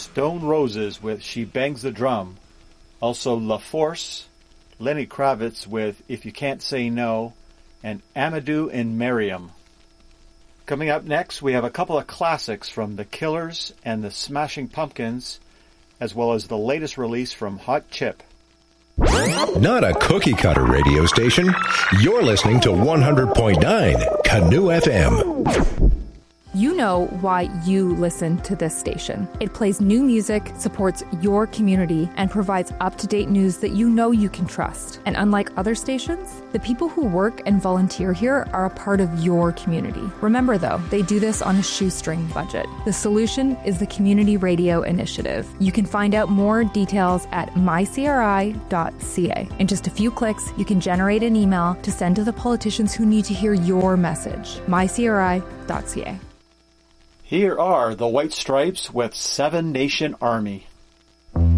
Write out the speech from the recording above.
Stone Roses with She Bangs the Drum. Also La Force, Lenny Kravitz with If You Can't Say No, and Amadou and Miriam. Coming up next, we have a couple of classics from The Killers and the Smashing Pumpkins, as well as the latest release from Hot Chip. Not a cookie-cutter radio station. You're listening to 100.9 Canoe FM. You know why you listen to this station. It plays new music, supports your community, and provides up-to-date news that you know you can trust. And unlike other stations, the people who work and volunteer here are a part of your community. Remember, though, they do this on a shoestring budget. The solution is the Community Radio Initiative. You can find out more details at mycri.ca. In just a few clicks, you can generate an email to send to the politicians who need to hear your message. mycri.ca. Here are the White Stripes with Seven Nation Army.